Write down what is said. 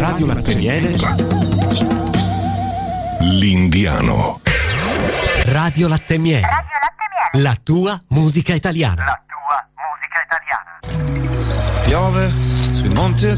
Radio Latte Miele. L'Indiano. Radio Latte Miele. La tua musica italiana. Piove sui monti e